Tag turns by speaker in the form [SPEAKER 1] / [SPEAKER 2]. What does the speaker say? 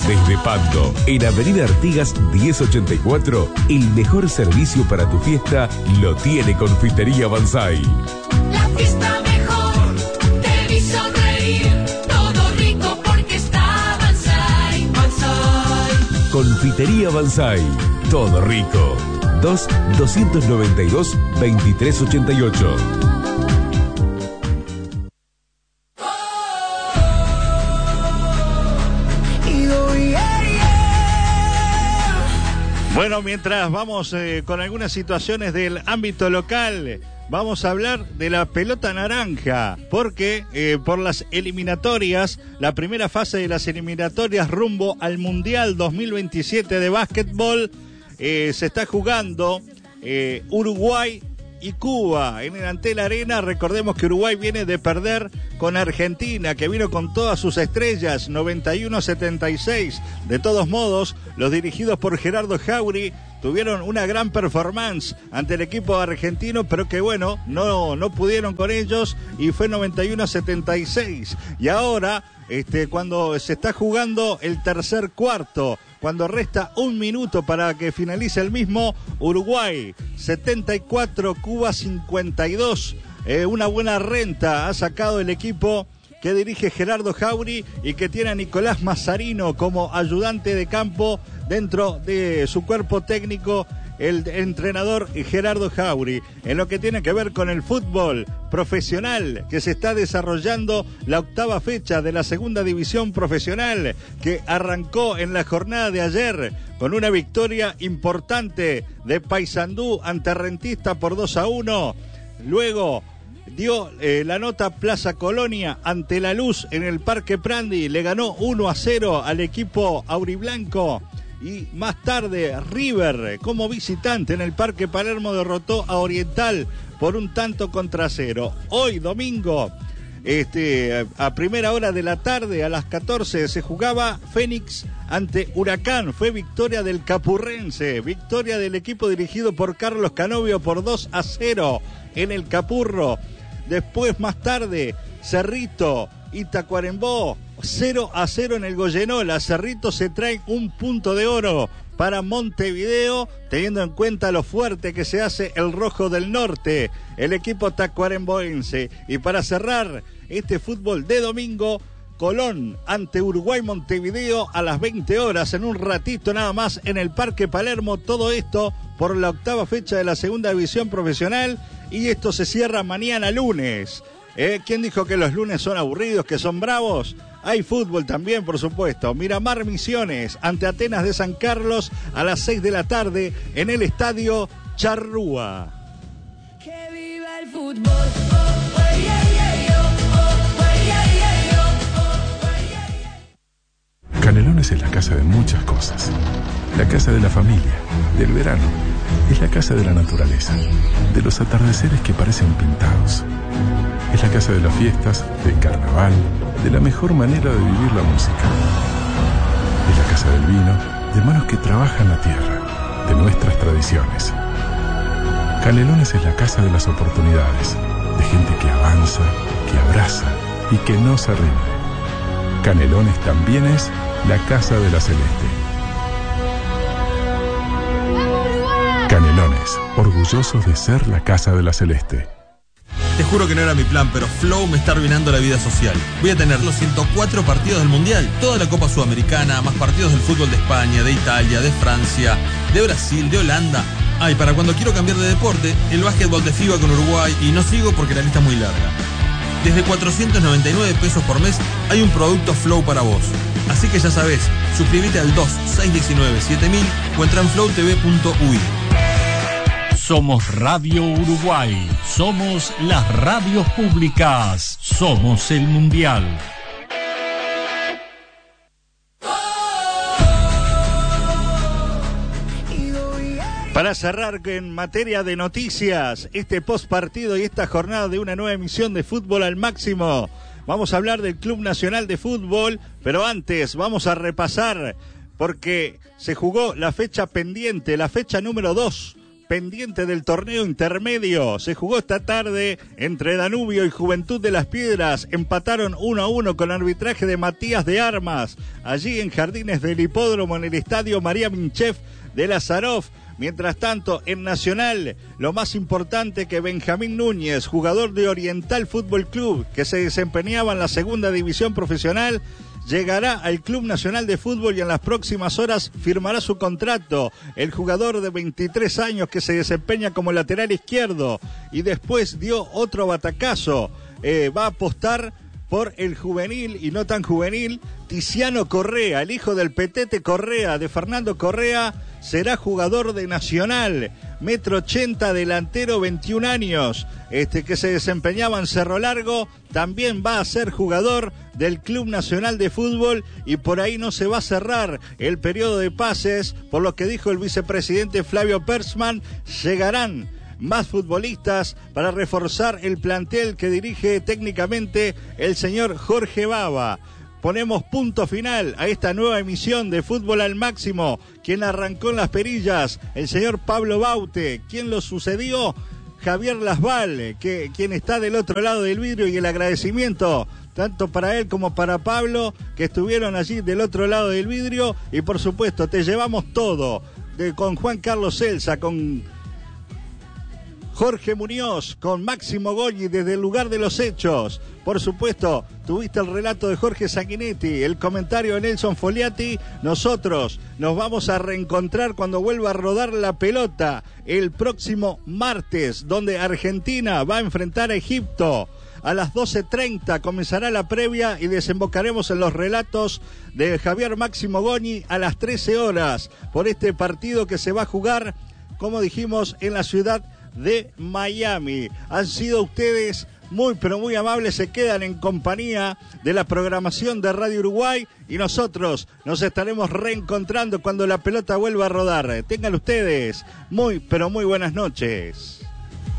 [SPEAKER 1] Desde Pando, en Avenida Artigas 1084, el mejor servicio para tu fiesta lo tiene Confitería Banzai.
[SPEAKER 2] La fiesta mejor, te vi sonreír, todo rico porque está Banzai. Banzai.
[SPEAKER 1] Confitería Banzai, todo rico. 2-292-2388.
[SPEAKER 3] Bueno, mientras vamos con algunas situaciones del ámbito local, vamos a hablar de la pelota naranja, porque por las eliminatorias, la primera fase de las eliminatorias rumbo al Mundial 2027 de básquetbol, se está jugando Uruguay y Cuba en el Antel Arena. Recordemos que Uruguay viene de perder con Argentina, que vino con todas sus estrellas, 91-76. De todos modos, los dirigidos por Gerardo Jauri tuvieron una gran performance ante el equipo argentino, pero que bueno, no pudieron con ellos y fue 91-76. Y ahora, cuando se está jugando el tercer cuarto, cuando resta un minuto para que finalice el mismo, Uruguay 74, Cuba 52. Una buena renta ha sacado el equipo que dirige Gerardo Jauri y que tiene a Nicolás Mazzarino como ayudante de campo dentro de su cuerpo técnico, el entrenador Gerardo Jauri. En lo que tiene que ver con el fútbol profesional, que se está desarrollando la octava fecha de la segunda división profesional, que arrancó en la jornada de ayer con una victoria importante de Paysandú ante Rentistas por 2-1. Luego dio la nota Plaza Colonia ante La Luz en el Parque Prandi, le ganó 1-0 al equipo auriblanco. Y más tarde River, como visitante en el Parque Palermo, derrotó a Oriental por 1-0. Hoy domingo, a primera hora de la tarde, a las 14, se jugaba Fénix ante Huracán. Fue victoria del Capurrense, victoria del equipo dirigido por Carlos Canovio por 2-0 en el Capurro. Después, más tarde, Cerrito y Tacuarembó, 0-0 en el Goyenola. Cerrito se trae un punto de oro para Montevideo, teniendo en cuenta lo fuerte que se hace el Rojo del Norte, el equipo tacuaremboense. Y para cerrar este fútbol de domingo, Colón ante Uruguay Montevideo a las 20 horas, en un ratito nada más, en el Parque Palermo. Todo esto por la octava fecha de la segunda división profesional, y esto se cierra mañana lunes. ¿Quién dijo que los lunes son aburridos, que son bravos? Hay fútbol también, por supuesto. Miramar Misiones ante Atenas de San Carlos a las 6 de la tarde en el Estadio Charrúa.
[SPEAKER 2] Que viva el fútbol.
[SPEAKER 4] Canelones es la casa de muchas cosas. La casa de la familia, del verano. Es la casa de la naturaleza, de los atardeceres que parecen pintados. Es la casa de las fiestas, del carnaval, de la mejor manera de vivir la música. Es la casa del vino, de manos que trabajan la tierra, de nuestras tradiciones. Canelones es la casa de las oportunidades, de gente que avanza, que abraza y que no se rinde. Canelones también es la casa de la Celeste. Canelones, orgullosos de ser la casa de la Celeste.
[SPEAKER 5] Te juro que no era mi plan, pero Flow me está arruinando la vida social. Voy a tener los 104 partidos del Mundial, toda la Copa Sudamericana, más partidos del fútbol de España, de Italia, de Francia, de Brasil, de Holanda. Y para cuando quiero cambiar de deporte, el básquetbol de FIBA con Uruguay, y no sigo porque la lista es muy larga. Desde 499 pesos por mes hay un producto Flow para vos. Así que ya sabés, suscríbete al 2-619-7000 o entra en flowtv.uy.
[SPEAKER 6] Somos Radio Uruguay, somos las radios públicas, somos el Mundial.
[SPEAKER 3] Para cerrar en materia de noticias, este postpartido y esta jornada de una nueva emisión de Fútbol al Máximo, vamos a hablar del Club Nacional de Fútbol, pero antes vamos a repasar, porque se jugó la fecha pendiente, la fecha número 2, pendiente del torneo intermedio. Se jugó esta tarde entre Danubio y Juventud de las Piedras. Empataron 1-1 con arbitraje de Matías de Armas, allí en Jardines del Hipódromo, en el estadio María Minchev de Lazaroff. Mientras tanto, en Nacional, lo más importante que Benjamín Núñez, jugador de Oriental Fútbol Club, que se desempeñaba en la segunda división profesional, llegará al Club Nacional de Fútbol y en las próximas horas firmará su contrato. El jugador de 23 años que se desempeña como lateral izquierdo y después dio otro batacazo, va a apostar por el juvenil y no tan juvenil. Tiziano Correa, el hijo del Petete Correa, de Fernando Correa, será jugador de Nacional. 1,80 m, delantero, 21 años, que se desempeñaba en Cerro Largo, también va a ser jugador del Club Nacional de Fútbol, y por ahí no se va a cerrar el periodo de pases, por lo que dijo el vicepresidente Flavio Persman. Llegarán más futbolistas para reforzar el plantel que dirige técnicamente el señor Jorge Bava. Ponemos punto final a esta nueva emisión de Fútbol al Máximo. Quien arrancó en las perillas, el señor Pablo Baute. Quien lo sucedió, Javier Lasval, quien está del otro lado del vidrio, y el agradecimiento tanto para él como para Pablo, que estuvieron allí del otro lado del vidrio. Y por supuesto, te llevamos todo, con Juan Carlos Celsa, con Jorge Muñoz, con Máximo Goyi desde el lugar de los hechos. Por supuesto, tuviste el relato de Jorge Sanguinetti, el comentario de Nelson Foliati. Nosotros nos vamos a reencontrar cuando vuelva a rodar la pelota el próximo martes, donde Argentina va a enfrentar a Egipto. A las 12:30 comenzará la previa y desembocaremos en los relatos de Javier Máximo Goñi a las 13 horas por este partido que se va a jugar, como dijimos, en la ciudad de Miami. Han sido ustedes muy pero muy amables, se quedan en compañía de la programación de Radio Uruguay y nosotros nos estaremos reencontrando cuando la pelota vuelva a rodar. Tengan ustedes muy pero muy buenas noches.